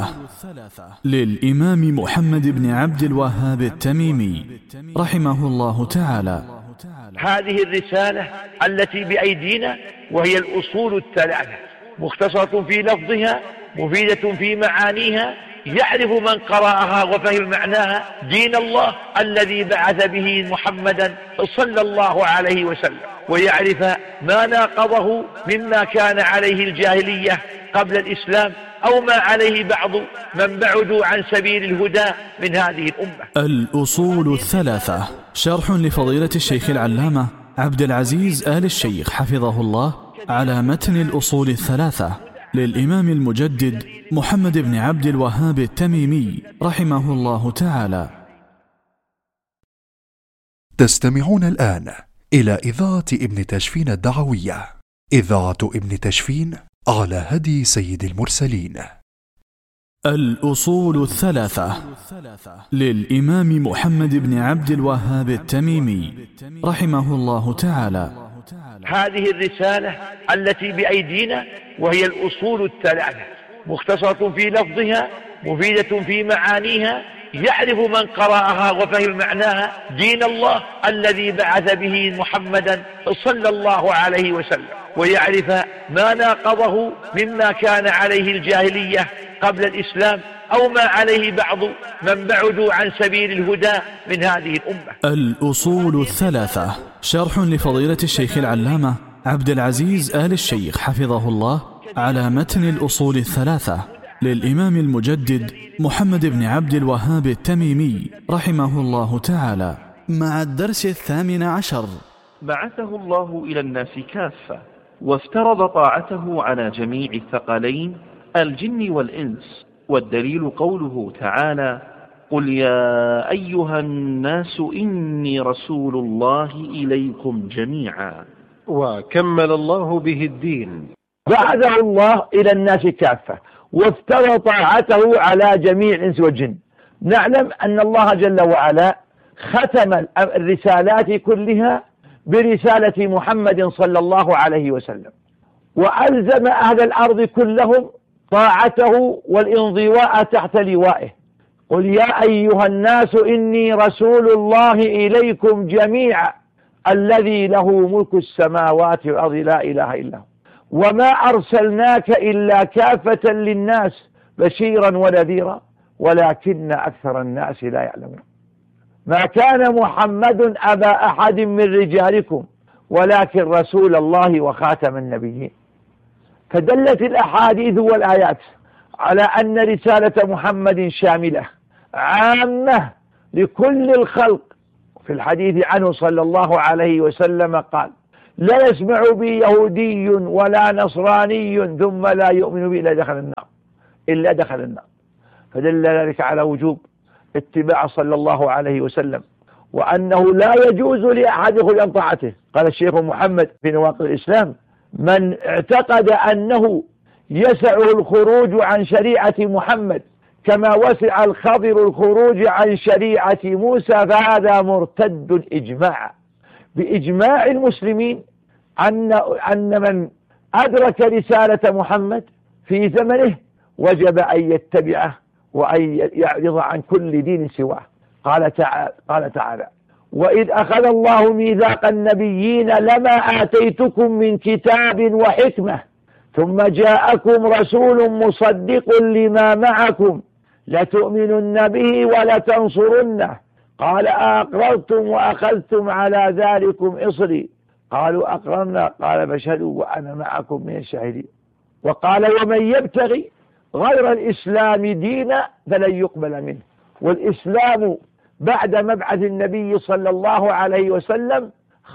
[SPEAKER 2] للإمام محمد بن عبد الوهاب التميمي رحمه الله تعالى.
[SPEAKER 1] هذه الرسالة التي بأيدينا وهي الأصول الثلاثة، مختصرة في لفظها، مفيدة في معانيها، يعرف من قرأها وفهم معناها دين الله الذي بعث به محمدا صلى الله عليه وسلم، ويعرف ما ناقضه مما كان عليه الجاهلية قبل الإسلام، أو ما عليه بعض من بعدوا عن سبيل الهدى من هذه الأمة.
[SPEAKER 2] الأصول الثلاثة، شرح لفضيلة الشيخ العلامة عبد العزيز آل الشيخ حفظه الله على متن الأصول الثلاثة للإمام المجدد محمد بن عبد الوهاب التميمي رحمه الله تعالى.
[SPEAKER 3] تستمعون الآن إلى إذاعة ابن تشفين الدعوية، إذاعة ابن تشفين على هدي سيد المرسلين.
[SPEAKER 2] الأصول الثلاثة للإمام محمد بن عبد الوهاب التميمي رحمه الله تعالى.
[SPEAKER 1] هذه الرسالة التي بأيدينا وهي الأصول الثلاثة، مختصرة في لفظها، مفيدة في معانيها، يعرف من قرأها وفهم معناها دين الله الذي بعث به محمدا صلى الله عليه وسلم، ويعرف ما ناقضه مما كان عليه الجاهلية قبل الإسلام، أو ما عليه بعض من بعدوا عن سبيل الهدى من هذه الأمة.
[SPEAKER 2] الأصول الثلاثة، شرح لفضيلة الشيخ العلامة عبد العزيز آل الشيخ حفظه الله على متن الأصول الثلاثة للإمام المجدد محمد بن عبد الوهاب التميمي رحمه الله تعالى، مع الدرس 18.
[SPEAKER 4] بعثه الله إلى الناس كافة، وافترض طاعته على جميع الثقلين الجن والإنس، والدليل قوله تعالى: قل يا أيها الناس إني رسول الله إليكم جميعا.
[SPEAKER 5] وكمل الله به الدين.
[SPEAKER 1] بعثه الله إلى الناس كافة، وافترض طاعته على جميع الإنس والجن. نعلم أن الله جل وعلا ختم الرسالات كلها برسالة محمد صلى الله عليه وسلم، وألزم أهل الأرض كلهم طاعته والانضواء تحت لوائه. قل يا أيها الناس إني رسول الله إليكم جميعا الذي له ملك السماوات والأرض لا إله إلا هو وما أرسلناك إلا كافة للناس بشيرا ونذيرا ولكن أكثر الناس لا يعلمون. ما كان محمد أبا أحد من رجالكم ولكن رسول الله وخاتم النبيين. فدلت الأحاديث والآيات على أن رسالة محمد شاملة عامة لكل الخلق. في الحديث عنه صلى الله عليه وسلم قال: لا يسمع بي يهودي ولا نصراني ثم لا يؤمن بي إلا دخل النار. فدل ذلك على وجوب اتباع صلى الله عليه وسلم، وأنه لا يجوز لأحد يخرج عن طاعته. قال الشيخ محمد في نواقض الإسلام: من اعتقد أنه يسعه الخروج عن شريعة محمد كما وسع الخضر الخروج عن شريعة موسى فهذا مرتد إجماعا، بإجماع المسلمين أن من أدرك رسالة محمد في زمنه وجب أن يتبعه وأن يعرض عن كل دين سواه. قال تعالى: وإذ أخذ الله ميثاق النبيين لما آتيتكم من كتاب وحكمة ثم جاءكم رسول مصدق لما معكم لتؤمنن به ولتنصرنه قال أقررتم وأخذتم على ذلكم إصري قالوا أقررنا قال فاشهدوا وأنا معكم من الشاهدين. وقال: ومن يبتغي غير الإسلام دينا فلن يقبل منه. والإسلام بعد مبعث النبي صلى الله عليه وسلم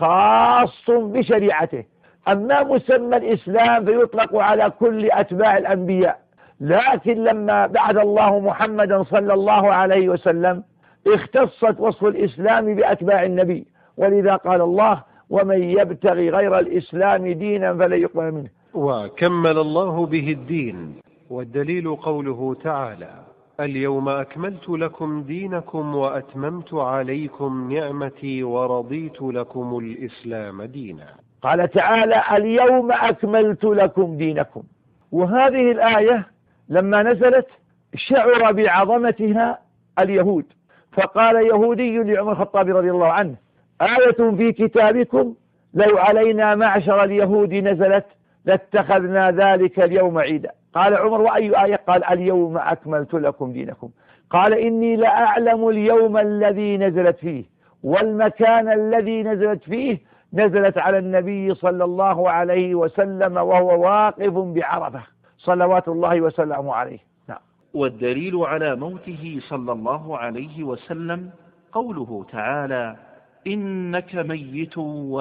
[SPEAKER 1] خاص بشريعته. أما مسمى الإسلام فيطلق على كل أتباع الأنبياء، لكن لما بعث الله محمدا صلى الله عليه وسلم اختصت وصف الإسلام بأتباع النبي، ولذا قال الله: ومن يبتغي غير الإسلام دينا فلن يقبل منه.
[SPEAKER 5] وكمل الله به الدين، والدليل قوله تعالى: اليوم أكملت لكم دينكم وأتممت عليكم نعمتي ورضيت لكم الإسلام دينا.
[SPEAKER 1] قال تعالى: اليوم أكملت لكم دينكم. وهذه الآية لما نزلت شعر بعظمتها اليهود، فقال يهودي لعمر الخطاب رضي الله عنه: آية في كتابكم لو علينا معشر اليهود نزلت لاتخذنا ذلك اليوم عيدا. قال عمر: وأي آية؟ قال: اليوم أكملت لكم دينكم. قال: إني لأعلم اليوم الذي نزلت فيه والمكان الذي نزلت فيه، نزلت على النبي صلى الله عليه وسلم وهو واقف بعرفة صلوات الله وسلامه عليه. نعم.
[SPEAKER 4] والدليل على موته صلى الله عليه وسلم قوله تعالى: إنك ميت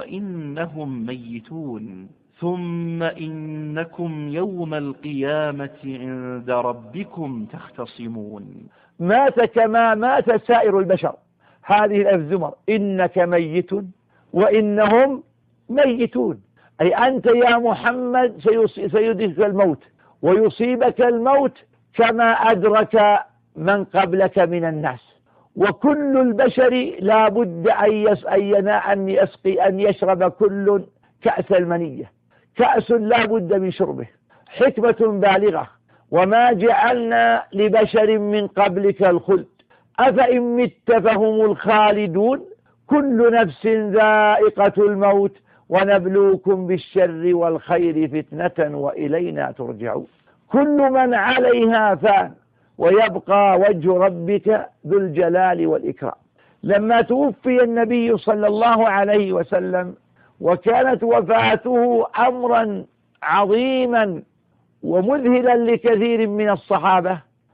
[SPEAKER 4] وإنهم ميتون ثم إنكم يوم القيامة عند ربكم تختصمون.
[SPEAKER 1] مات كما مات سائر البشر. هذه الزمر: إنك ميت وإنهم ميتون، أي أنت يا محمد سيدرك الموت ويصيبك الموت كما أدرك من قبلك من الناس. وكل البشر لا بد أن يشرب كل كأس المنية. كأس لا بد من شربه، حكمة بالغة: وما جعلنا لبشر من قبلك الخلد أفإن مت فهم الخالدون كل نفس ذائقة الموت ونبلوكم بالشر والخير فتنة وإلينا ترجعون. كل من عليها فان ويبقى وجه ربك ذو الجلال والإكرام. لما توفي النبي صلى الله عليه وسلم وكانت وفاته أمرا عظيما ومذهلا لكثير من الصحابة،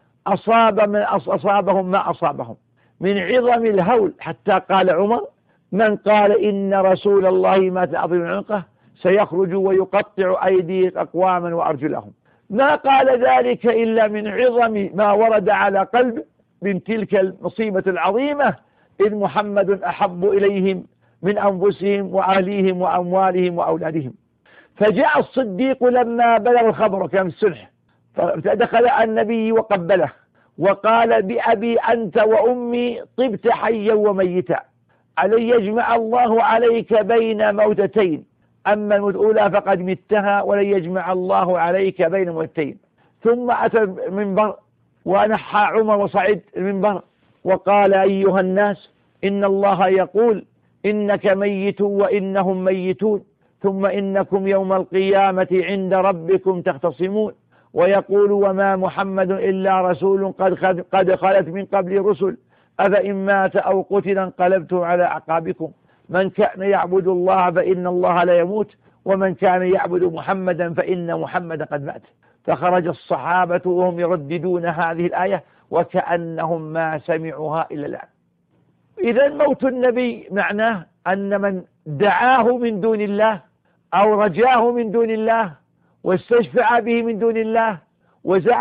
[SPEAKER 1] أصابهم ما أصابهم من عظم الهول، حتى قال عمر: من قال إن رسول الله مات عظيم عنقه سيخرج ويقطع أيدي أقواما وأرجلهم. ما قال ذلك إلا من عظم ما ورد على قلب من تلك المصيبة العظيمة، إذ محمد أحب إليهم من أنفسهم وأهليهم وأموالهم وأولادهم. فجاء الصديق لما بلغ الخبر كان السلح، فدخل النبي وقبله وقال: بأبي أنت وأمي طبت حيا وميتا، علي يجمع الله عليك بين موتتين، أما الموت الأولى فقد متها ولن يجمع الله عليك بين موتتين. ثم أتى المنبر ونحى عمر وصعد المنبر وقال: أيها الناس، إن الله يقول: إنك ميت وإنهم ميتون ثم إنكم يوم القيامة عند ربكم تختصمون. ويقول: وما محمد إلا رسول قد خلت من قبل الرسل أفإن مات أو قتل انقلبتم على أعقابكم. من كان يعبد الله فإن الله لا يموت ومن كان يعبد محمدا فإن محمدا قد مات. فخرج الصحابة وهم يرددون هذه الآية وكأنهم ما سمعوها إلا الآن. إذا موت النبي معناه أن من دعاه من دون الله أو رجاه من دون الله واستشفع به من دون الله وزعم